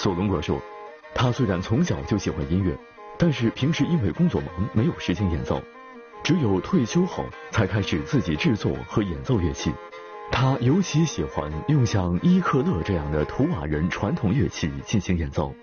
索隆格说，他虽然从小就喜欢音乐，但是平时因为工作忙没有时间演奏，只有退休后才开始自己制作和演奏乐器。他尤其喜欢用像伊克勒这样的图瓦人传统乐器进行演奏。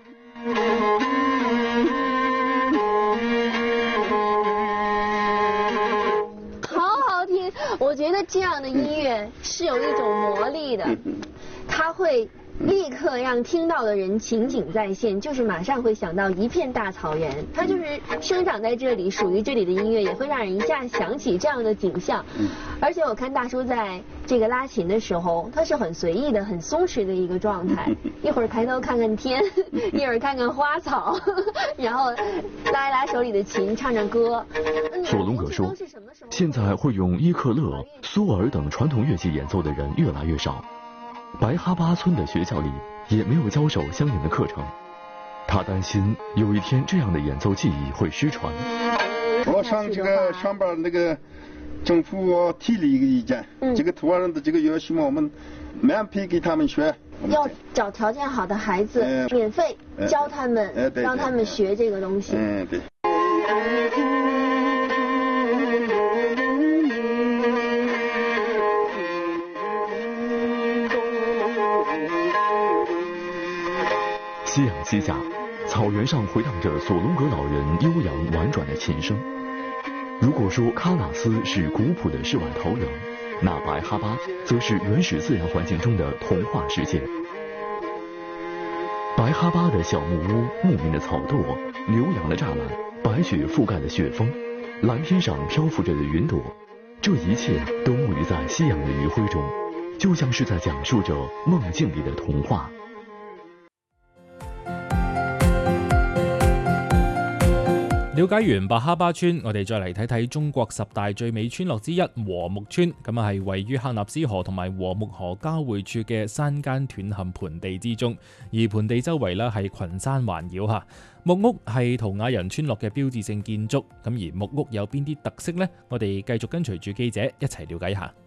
好好听，我觉得这样的音乐是有一种魔力的，它会立刻让听到的人情景再现，就是马上会想到一片大草原，它就是生长在这里，属于这里的音乐也会让人一下想起这样的景象。而且我看大叔在这个拉琴的时候，他是很随意的、很松弛的一个状态，一会儿抬头看看天，一会儿看看花草，然后拉一拉手里的琴，唱唱歌。 索隆格说，现在会用伊克勒、苏尔等传统乐器演奏的人越来越少。白哈巴村的学校里也没有教授相应的课程，他担心有一天这样的演奏技艺会失传。 我上边那个政府提了一个意见，这个图瓦人的这个乐器嘛，我们免费给他们学， 要找条件好的孩子，免费教他们，让他们学这个东西。 对。 夕阳西下，草原上回荡着索隆格老人悠扬婉转的琴声。如果说喀纳斯是古朴的世外桃源，那白哈巴则是原始自然环境中的童话世界。白哈巴的小木屋、牧民的草垛、牛羊的栅栏、白雪覆盖的雪峰、蓝天上漂浮着的云朵，这一切都沐浴在夕阳的余晖中，就像是在讲述着梦境里的童话。 了解完白哈巴村，我哋再嚟睇睇中國10大最美村落之一禾木村。咁啊係位於喀納斯河同埋禾木河交匯處嘅山間斷陷盆地之中，而盆地周圍呢係群山環繞嚇。木屋係圖瓦人村落嘅標誌性建築，咁而木屋有邊啲特色呢？我哋繼續跟隨住記者一齊了解一下。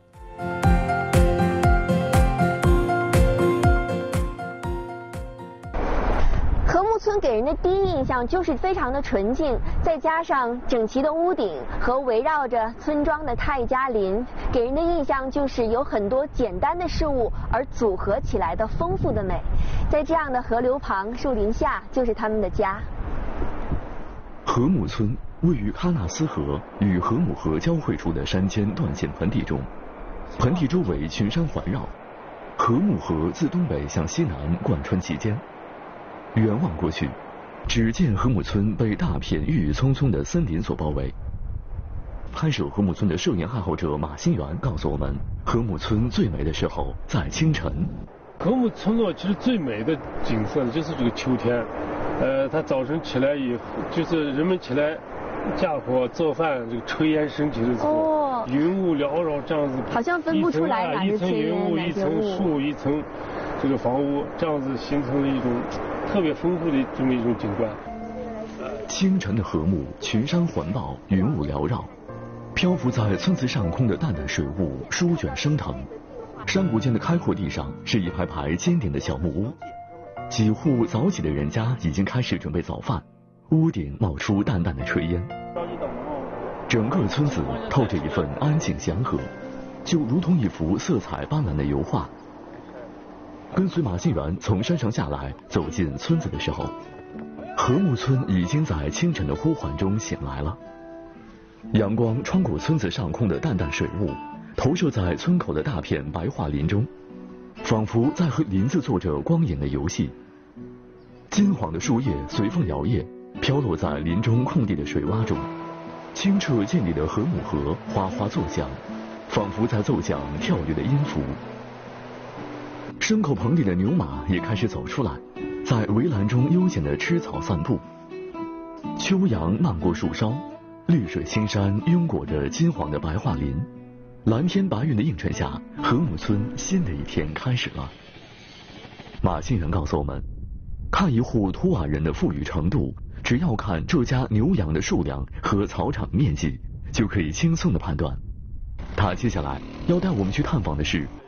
禾木村给人的第一印象就是非常的纯净，再加上整齐的屋顶和围绕着村庄的泰加林，给人的印象就是有很多简单的事物而组合起来的丰富的美。在这样的河流旁、树林下，就是他们的家。 禾木村位于喀纳斯河与禾木河交汇处的山间断线盆地中，盆地周围群山环绕，禾木河自东北向西南贯穿其间。远望过去，只见禾木村被大片郁郁葱葱的森林所包围。拍摄禾木村的摄影爱好者马新元告诉我们，禾木村最美的时候在清晨。 禾木村落其实最美的景色就是这个秋天，它早晨起来以后，就是人们起来架火做饭，这个炊烟升起的时候，云雾缭绕这样子， 好像分不出来哪一层云雾，一层树，一层这个房屋，这样子形成了一种特别丰富的这么一种景观。 清晨的禾木，群山环抱，云雾缭绕，漂浮在村子上空的淡淡水雾舒卷升腾。山谷间的开阔地上是一排排尖顶的小木屋，几户早起的人家已经开始准备早饭，屋顶冒出淡淡的炊烟。整个村子透着一份安静祥和，就如同一幅色彩斑斓的油画。跟随马新元从山上下来，走进村子的时候，禾木村已经在清晨的呼唤中醒来了。阳光穿过村子上空的淡淡水雾，投射在村口的大片白桦林中，仿佛在和林子做着光影的游戏。金黄的树叶随风摇曳，飘落在林中空地的水洼中。清澈见底的禾木河哗哗作响，仿佛在奏响跳跃的音符。牲口棚里的牛马也开始走出来，在围栏中悠闲地吃草散步。秋阳漫过树梢，绿水青山拥裹着金黄的白桦林，蓝天白云的映衬下，禾木村新的一天开始了。马新元告诉我们，看一户图瓦人的富裕程度，只要看这家牛羊的数量和草场面积，就可以轻松地判断。他接下来要带我们去探访的是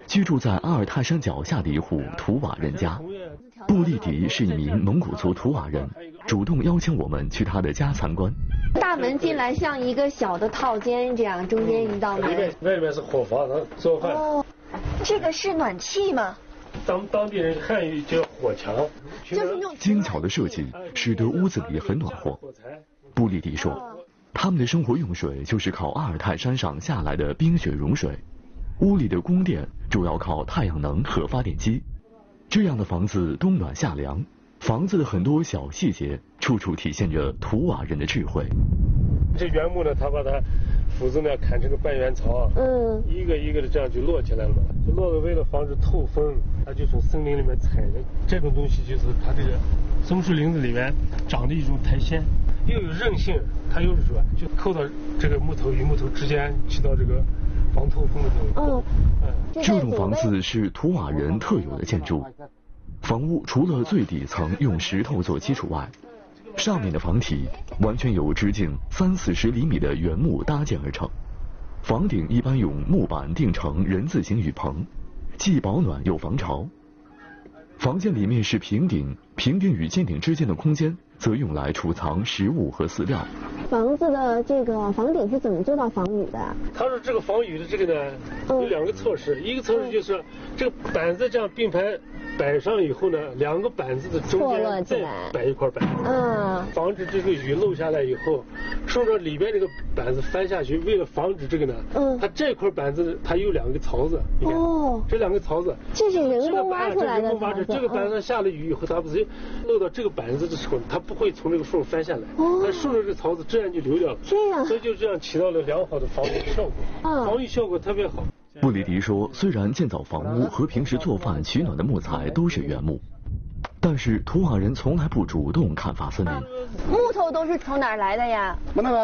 居住在阿尔泰山脚下的一户图瓦人家。布利迪是一名蒙古族图瓦人，主动邀请我们去他的家参观。 大门进来像一个小的套间，这样中间一道门。 外面是火房，做饭。 哦，这个是暖气吗？ 当地人汉语叫火墙， 就是用精巧的设计使得屋子里很暖和。布利迪说，他们的生活用水就是靠阿尔泰山上下来的冰雪融水，屋里的供电主要靠太阳能和发电机。这样的房子冬暖夏凉，房子的很多小细节处处体现着图瓦人的智慧。 这原木呢，他把它斧子呢砍成个半圆槽，一个一个的这样就摞起来了嘛。就摞的为了防止透风，他就从森林里面采的这种东西，就是它这个松树林子里面长的一种苔藓，又有韧性，它又软，就扣到这个木头与木头之间，起到这个防透风的作用。 这种房子是图瓦人特有的建筑，房屋除了最底层用石头做基础外，上面的房体完全由直径30-40厘米的原木搭建而成，房顶一般用木板钉成人字形雨棚，既保暖又防潮。房间里面是平顶，平顶与尖顶之间的空间则用来储藏食物和饲料。 房子的这个房顶是怎么做到防雨的？ 他说这个防雨的这个呢，有2个措施，一个措施就是这个板子这样并排摆上以后呢，2个板子的中间再摆一块板子，防止这个雨漏下来以后，顺着里边这个板子翻下去。为了防止这个呢，它这块板子它有2个槽子，你看，这2个槽子， 这是人工挖出来的槽子。 这个板子下了雨以后，它不是漏到这个板子的时候，它不会从这个缝翻下来，它顺着这个槽子自然就流掉了。 这样， 所以就这样起到了良好的防雨效果，防雨效果特别好。 布里迪说，虽然建造房屋和平时做饭取暖的木材都是原木，但是图瓦人从来不主动砍伐森林。 木头都是从哪儿来的呀？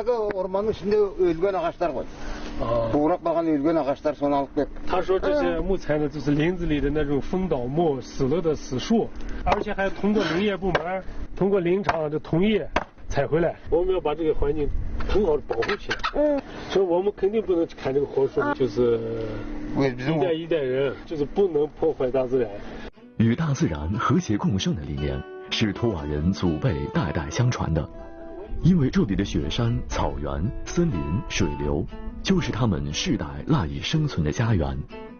他说这些木材呢，就是林子里的那种风倒木、死了的死树，而且还通过林业部门、通过林场的同意采回来。我们要把这个环境很好的保护起来。所以我们肯定不能砍这个活树，就是一代一代人，就是不能破坏大自然。 与大自然和谐共生的理念是图瓦人祖辈代代相传的，因为这里的雪山、草原、森林、水流就是他们世代赖以生存的家园。